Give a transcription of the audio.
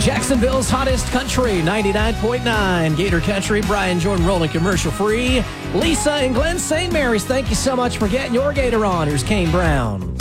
Jacksonville's hottest country, 99.9 Gator Country. Brian Jordan rolling commercial free. Lisa and Glenn St. Mary's, thank you so much for getting your Gator on. Here's Kane Brown.